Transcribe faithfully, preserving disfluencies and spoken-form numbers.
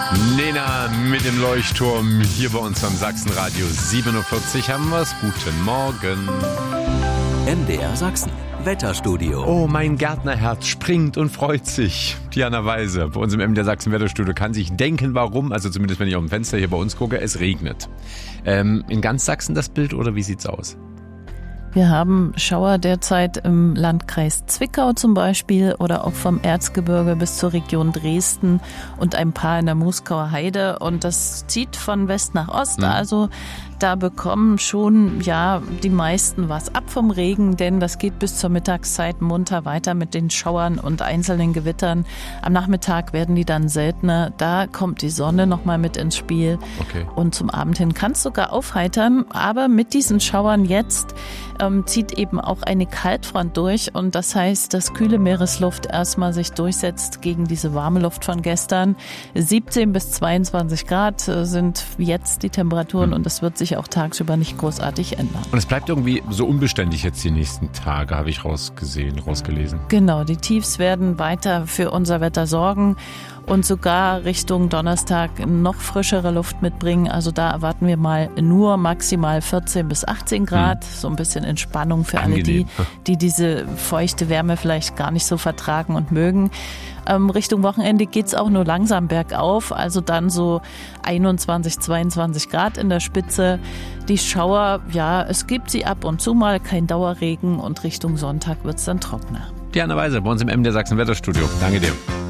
Nena mit dem Leuchtturm hier bei uns am Sachsenradio. sieben Uhr vierzig haben wir's. Guten Morgen. M D R Sachsen. Wetterstudio. Oh, mein Gärtnerherz springt und freut sich. Diana Weise bei uns im M D R Sachsen Wetterstudio kann sich denken, warum. Also zumindest, wenn ich auf dem Fenster hier bei uns gucke, es regnet. Ähm, in ganz Sachsen das Bild oder wie sieht's aus? Wir haben Schauer derzeit im Landkreis Zwickau zum Beispiel oder auch vom Erzgebirge bis zur Region Dresden und ein paar in der Muskauer Heide. Und das zieht von West nach Ost. Mhm. Also da bekommen schon ja die meisten was ab vom Regen, denn das geht bis zur Mittagszeit munter weiter mit den Schauern und einzelnen Gewittern. Am Nachmittag werden die dann seltener. Da kommt die Sonne nochmal mit ins Spiel. Okay. Und zum Abend hin kann es sogar aufheitern. Aber mit diesen Schauern jetzt ähm, zieht eben auch eine Kaltfront durch. Und das heißt, dass kühle Meeresluft erstmal sich durchsetzt gegen diese warme Luft von gestern. siebzehn bis zweiundzwanzig Grad äh, sind jetzt die Temperaturen, mhm. und das wird sich auch tagsüber nicht großartig ändern. Und es bleibt irgendwie so unbeständig jetzt die nächsten Tage, habe ich rausgesehen, rausgelesen. Genau, die Tiefs werden weiter für unser Wetter sorgen und sogar Richtung Donnerstag noch frischere Luft mitbringen. Also da erwarten wir mal nur maximal vierzehn bis achtzehn Grad. Hm. So ein bisschen Entspannung für Angenehm. alle, die, die diese feuchte Wärme vielleicht gar nicht so vertragen und mögen. Ähm, Richtung Wochenende geht's auch nur langsam bergauf, also dann so einundzwanzig, zweiundzwanzig Grad in der Spitze. Die Schauer, ja, es gibt sie ab und zu mal, kein Dauerregen und Richtung Sonntag wird's dann trockener. Diana Weise bei uns im M D R Sachsen Wetterstudio. Danke dir.